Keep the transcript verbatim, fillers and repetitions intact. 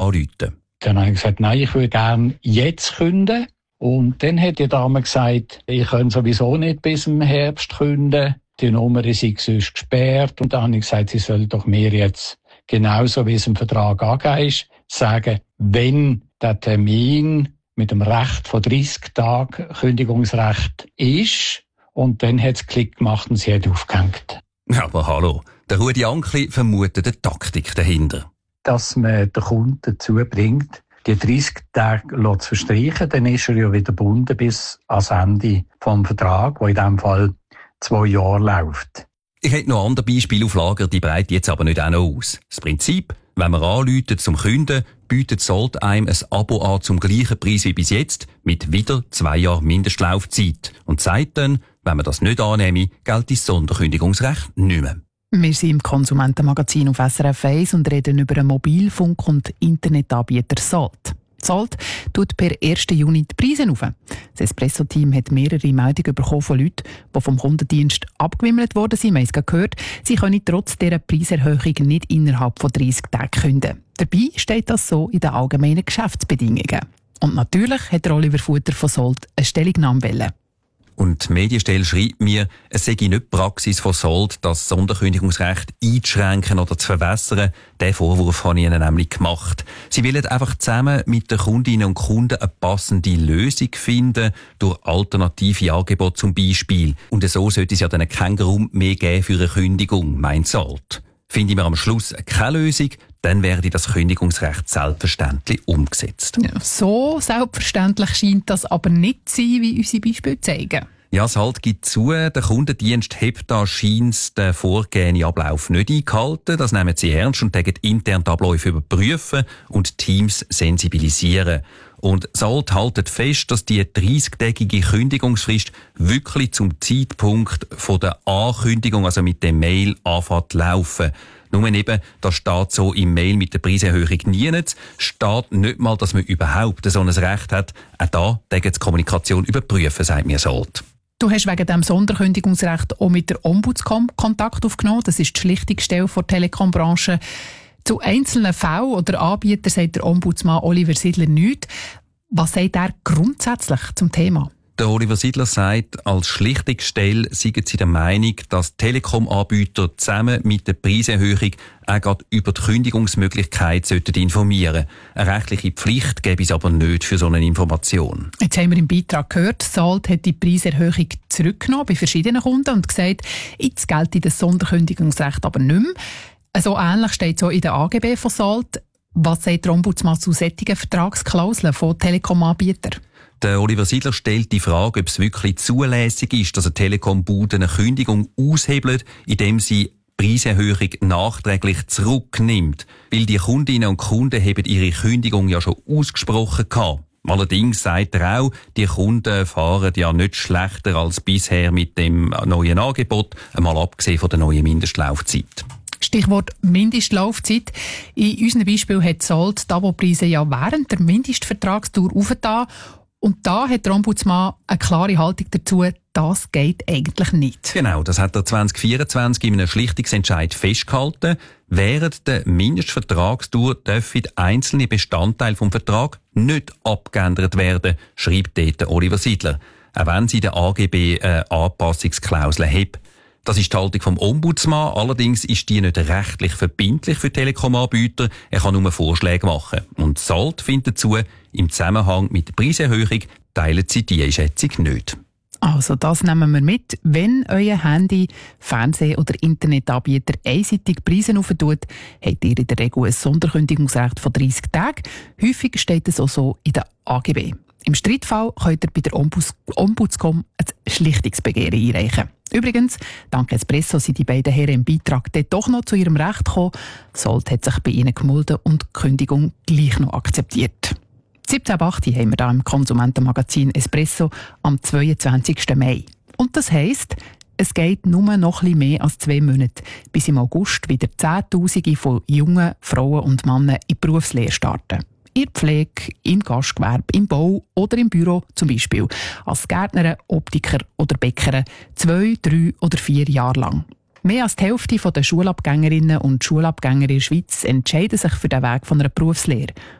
anrufen. Dann habe ich gesagt, nein, ich würde gerne jetzt künden. Und dann hat die Dame gesagt, ich kann sowieso nicht bis im Herbst künden. Die Nummer ist sonst gesperrt. Und dann habe ich gesagt, sie soll doch mir jetzt, genauso wie es im Vertrag angegeben ist, sagen, wenn der Termin mit dem Recht von dreissig Tagen Kündigungsrecht ist. Und dann hat es Klick gemacht und sie hat aufgehängt. Aber hallo, der Rudi Ankli vermutet eine Taktik dahinter. Dass man den Kunden dazu bringt, die dreissig Tage zu verstreichen, dann ist er ja wieder gebunden bis ans Ende des Vertrags, der in diesem Fall zwei Jahre läuft. Ich hätte noch andere Beispiele auf Lager, die breite jetzt aber nicht auch noch aus. Das Prinzip, wenn man anruft zum Kunden, bietet Salt einem ein Abo an zum gleichen Preis wie bis jetzt, mit wieder zwei Jahren Mindestlaufzeit. Und sagt dann, wenn man das nicht annehme, gilt das Sonderkündigungsrecht nicht mehr. Wir sind im Konsumentenmagazin auf S R F eins und reden über einen Mobilfunk- und Internetanbieter Salt. Salt tut per ersten Juni die Preise auf. Das Espresso-Team hat mehrere Meldungen bekommen von Leuten, die vom Kundendienst abgewimmelt worden sind. Wir haben es gehört, sie können trotz dieser Preiserhöhung nicht innerhalb von dreissig Tagen künden. Dabei steht das so in den allgemeinen Geschäftsbedingungen. Und natürlich hat Oliver Futter von Salt eine Stellungnahme wollen. Und die Medienstelle schreibt mir, es sei nicht Praxis von Salt, das Sonderkündigungsrecht einzuschränken oder zu verwässern. Diesen Vorwurf habe ich ihnen nämlich gemacht. Sie wollen einfach zusammen mit den Kundinnen und Kunden eine passende Lösung finden, durch alternative Angebote zum Beispiel. Und so sollte es ja dann keinen Grund mehr geben für eine Kündigung, meint Salt. Finden wir am Schluss keine Lösung, dann werde das Kündigungsrecht selbstverständlich umgesetzt. Ja, so selbstverständlich scheint das aber nicht zu sein, wie unsere Beispiele zeigen. Ja, Salt gibt zu, der Kundendienst hat da scheint den vorgegebenen Ablauf nicht eingehalten. Das nehmen sie ernst und tägen intern die Abläufe überprüfen und Teams sensibilisieren. Und Salt haltet fest, dass die dreißigtägige Kündigungsfrist wirklich zum Zeitpunkt von der Ankündigung, also mit der Mail, anfängt zu laufen. Nur eben, das steht so im Mail mit der Preiserhöhung nie nicht. Steht nicht mal, dass man überhaupt so ein Recht hat. Auch da tägen die Kommunikation überprüfen, sagt mir Salt. Du hast wegen dem Sonderkündigungsrecht auch mit der Ombudscom Kontakt aufgenommen. Das ist die Schlichtungsstelle der Telekom-Branche. Zu einzelnen Fällen oder Anbietern sagt der Ombudsmann Oliver Sidler nichts. Was sagt er grundsätzlich zum Thema? Der Oliver Sidler sagt, als Schlichtungsstelle seien sie der Meinung, dass Telekom-Anbieter zusammen mit der Preiserhöhung auch gerade über die Kündigungsmöglichkeit sollten informieren. Eine rechtliche Pflicht gäbe es aber nicht für so eine Information. Jetzt haben wir im Beitrag gehört, Salt hat die Preiserhöhung zurückgenommen bei verschiedenen Kunden und gesagt, jetzt gelte das Sonderkündigungsrecht aber nicht mehr. So ähnlich steht es auch in den A G B von Salt. Was sagt der Ombudsmann zu solchen Vertragsklauseln von Telekom-Anbietern? Der Oliver Sidler stellt die Frage, ob es wirklich zulässig ist, dass eine Telekom-Bude eine Kündigung aushebelt, indem sie Preiserhöhung nachträglich zurücknimmt. Weil die Kundinnen und Kunden haben ihre Kündigung ja schon ausgesprochen gehabt. Allerdings sagt er auch, die Kunden fahren ja nicht schlechter als bisher mit dem neuen Angebot, einmal abgesehen von der neuen Mindestlaufzeit. Stichwort Mindestlaufzeit. In unserem Beispiel hat Salt die Abo-Preise ja während der Mindestvertragsdauer aufgetan. Und da hat der Ombudsmann eine klare Haltung dazu, das geht eigentlich nicht. Genau, das hat er zwanzig vierundzwanzig in einem Schlichtungsentscheid festgehalten. Während der Mindestvertragsdauer dürfen einzelne Bestandteile vom Vertrag nicht abgeändert werden, schreibt dort Oliver Sidler. Auch wenn sie der A G B eine Anpassungsklausel hat. Das ist die Haltung vom Ombudsmann. Allerdings ist die nicht rechtlich verbindlich für Telekom-Anbieter. Er kann nur Vorschläge machen. Und Salt findet dazu, im Zusammenhang mit der Preiserhöhung teilen sie diese Einschätzung nicht. Also das nehmen wir mit. Wenn euer Handy, Fernseh- oder Internetanbieter einseitig Preise aufentut, habt ihr in der Regel ein Sonderkündigungsrecht von dreissig Tagen. Häufig steht es auch so in der A G B. Im Streitfall könnt ihr bei der Ombuds- Ombudscom ein Schlichtungsbegehren einreichen. Übrigens, dank Espresso sind die beiden Herren im Beitrag dort doch noch zu ihrem Recht gekommen. Salt hat sich bei ihnen gemulden und die Kündigung gleich noch akzeptiert. siebzehn Uhr acht haben wir hier im Konsumentenmagazin Espresso am zweiundzwanzigsten Mai. Und das heisst, es geht nur noch ein bisschen mehr als zwei Monate, bis im August wieder Zehntausende von jungen Frauen und Männern in die Berufslehre starten. In der Pflege, im Gastgewerbe, im Bau oder im Büro zum Beispiel. Als Gärtnerin, Optiker oder Bäckerin zwei, drei oder vier Jahre lang. Mehr als die Hälfte der Schulabgängerinnen und Schulabgänger in der Schweiz entscheiden sich für den Weg von einer Berufslehre.